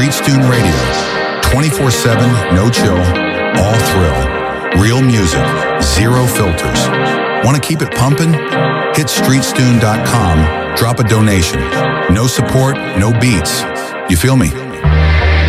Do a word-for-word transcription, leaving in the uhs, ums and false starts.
StreetStune Radio. twenty-four seven, no chill, all thrill. Real music, zero filters. Want to keep it pumping? Hit street stune dot com, drop a donation. No support, no beats. You feel me?